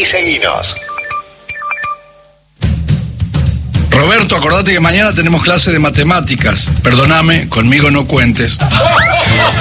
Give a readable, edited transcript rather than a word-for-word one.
seguinos. Roberto, acordate que mañana tenemos clase de matemáticas. Perdóname, conmigo no cuentes.